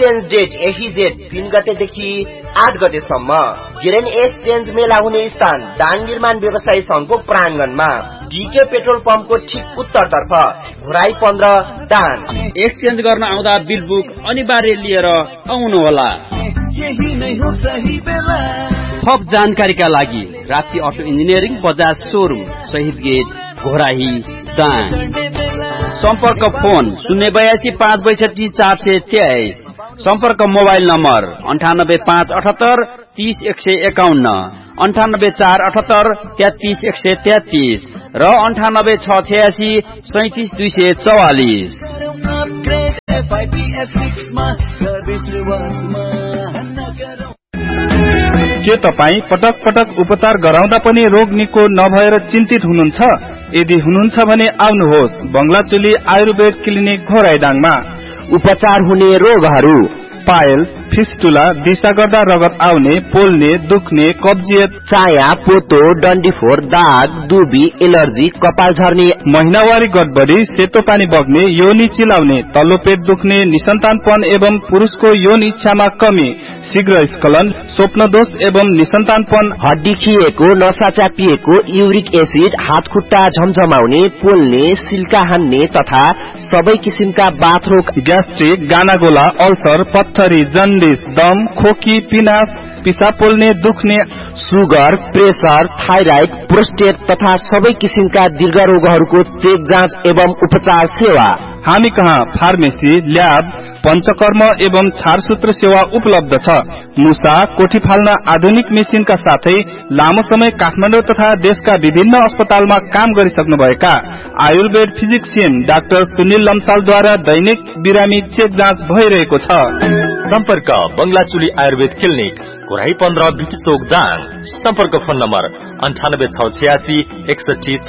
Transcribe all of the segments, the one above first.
Exchange date एफिजेड 3 गतेदेखि 8 गतेसम्म। गेरेन exchange मेला हुने स्थान दाङ निर्माण व्यवसायी संघको प्राङ्गणमा, डीके पेट्रोल पम्पको ठिक उत्तरतर्फ, घोराई 15 दाङ। एक्सचेन्ज गर्न आउँदा बिल बुक अनिवार्य लिएर आउनुहोला। थप जानकारीका लागि Rapti auto engineering Bajaj showroom, शहीद गेट, घोराही दाङ। सम्पर्क फोन 082 562 423। सम्पर्क मोबाइल नम्बर 98578 30 151, 98478 33 133 र 98686 37 244। के तपाई पटक पटक उपचार गराउँदा पनि रोग निको नभएर चिन्तित हुनुहुन्छ? यदि हुनुहुन्छ भने आउनुहोस् बंगलाचुली आयुर्वेद क्लिनिक घोराइडाङमा। उपचार हुने रोगहरू पाइल्स, फिस्टुला, दिशा गर्दा रगत आउने, पोल्ने, दुख्ने, कब्जियत, चाया, पोतो, डन्डीफोर, दाग, दुबी, एलर्जी, कपाल झर्ने, महिनावारी गडबडी, सेतो पानी बग्ने, योनि चिलाउने, तल्लो पेट दुख्ने, निसन्तानपन एवं पुरुषको यौन इच्छामा कमी, शीघ्र स्खलन, स्वप्न दोष एवं निसन्तानपन, हड्डी खिएको, नसा च्यापिएको, युरिक एसिड, हात खुट्टा झमझमाउने, पोल्ने, सिल्का हान्ने तथा सबै किसिमका बाथरोग, ग्यास्ट्रिक, गानागोला, अल्सर, पत्थरी, जन्डिस, दम, खोकी, पिनास, पिसाब पोल्ने, दुख्ने, सुगर, प्रेसर, थाइराइड, प्रोस्टेट तथा सबै किसिमका दीर्घ रोगहरूको चेक जाँच एवं उपचार सेवा। हामी कहाँ फार्मेसी, ल्याब, पंचकर्म एवं छारसूत्र सेवा उपलब्ध छ। मुसा, कोठी फाल्न आधुनिक मेसिनका साथै लामो समय काठमाडौँ तथा देशका विभिन्न अस्पतालमा काम गरिसक्नुभएका आयुर्वेद फिजिक्सियन डाक्टर सुनिल लम्सालद्वारा दैनिक बिरामी चेक जाँच भइरहेको छ। सम्पर्क बंगलाचुली आयुर्वेद क्लिनिक, घोराई 15 बिटसोक दाङ। सम्पर्क फोन नम्बर 98686 61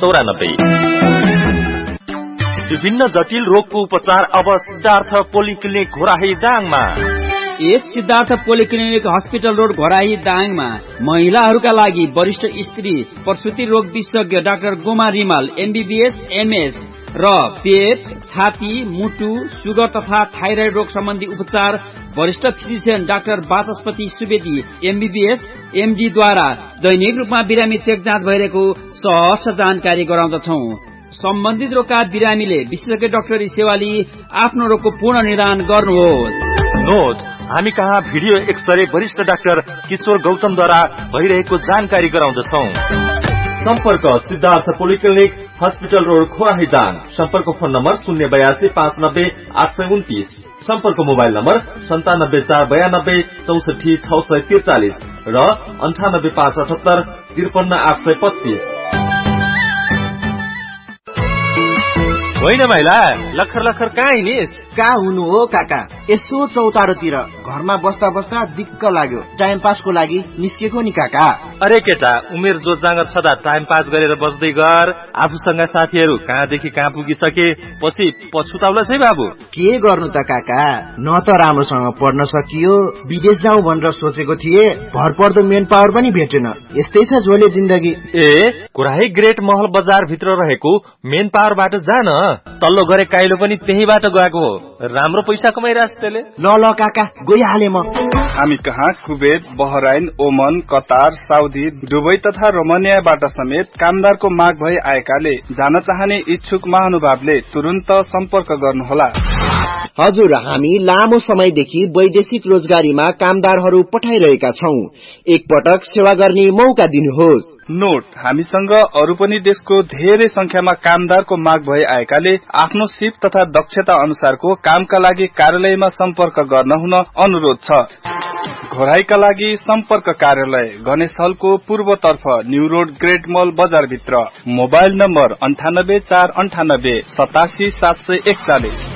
694। विभिन्न जटिल रोगको उपचार अब सिद्धार्थ पोलिक्लिनिक घोराही दाङमा। यस Siddhartha polyclinic hospital road Ghorahi दाङमा महिलाहरूका लागि वरिष्ठ स्त्री प्रसुति रोग विशेषज्ञ doctor Goma Rimal MBBS MS र पेट, छाती, मुटु, सुगर तथा थाइराइड रोग सम्बन्धी उपचार वरिष्ठ फिजिशियन डाक्टर वाचस्पति सुवेदी एमबीबीएस एमडी द्वारा दैनिक रूपमा बिरामी चेक जाँच भइरहेको सहज जानकारी गराउँदछौं। सम्बन्धित रोगका बिरामीले विशेषज्ञ डाक्टरी सेवा लिई आफ्नो रोगको पूर्ण निदान गर्नुहोस्। नोट, हामी कहाँ भिडियो एक्सरे वरिष्ठ डाक्टर किशोर गौतमद्वारा भइरहेको जानकारी गराउँदछौं। सम्पर्क Siddhartha polyclinic hospital road Ghorahi Dang. सम्पर्क फोन नम्बर 082 590 829। सम्पर्क मोबाइल नम्बर 97 492 64 643 र 98 578 53 825। होइन भाइला, लखर लखर कहाँ हिँडिस? कहाँ हुनु हो काका, यसो चौतारोतिर घरमा बस्दा बस्दा दिक्क लाग्यो, टाइम पासको लागि निस्केको नि काका। अरे केटा, उमेर जोजाँगर छदा टाइम पास गरेर बस्दै गर। आफूसँग साथीहरू कहाँदेखि कहाँ पुगिसके, पछि पछुताउला छै बाबु। के गर्नु त काका, न त राम्रोसँग पढ्न सकियो, विदेश जाउँ भनेर सोचेको थिए, भरपर्दो मेन पावर पनि भेटेन। यस्तै छ झोले जिन्दगी। ए, घोराही ग्रेट महल बजार भित्र रहेको मेन पावरबाट जान, तल्लो गरे काइलो पनि त्यहीबाट गएको हो। राम्रो पैसा कमाइरहेछ त्यसले। ल काका, गइहाले म। हामी कहाँ कुवेत, बहराइन, ओमन, कतार, साउदी, दुबई तथा रोमानियाबाट समेत कामदारको माग भई आएकाले जान चाहने इच्छुक महानुभावले तुरन्त सम्पर्क गर्नुहोला। हजुर, हामी लामो समयदेखि वैदेशिक रोजगारीमा कामदारहरू पठाइरहेका छौं। एकपटक सेवा गर्ने मौका दिनुहोस्। नोट, हामीसँग अरू पनि देशको धेरै संख्यामा कामदारको माग भई आएकाले आफ्नो सिप तथा दक्षता अनुसारको कामका लागि कार्यालयमा सम्पर्क गर्न हुन अनुरोध छ। घोराईका लागि सम्पर्क कार्यालय गणेश हलको पूर्वतर्फ न्यू रोड ग्रेट मल बजार भित्र। Mobile number 98 498 87 741।